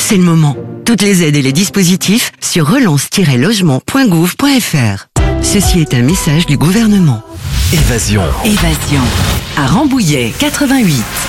c'est le moment. Toutes les aides et les dispositifs sur relance-logement.gouv.fr. Ceci est un message du gouvernement. Évasion. À Rambouillet, 88.